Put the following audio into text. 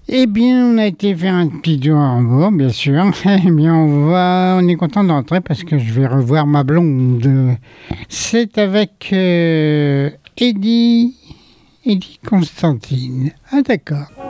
Eh bien, on a été faire un petit tour en Hambourg, bien sûr. Eh bien, on est content d'entrer parce que je vais revoir ma blonde. C'est avec Eddie Constantine. Ah, d'accord.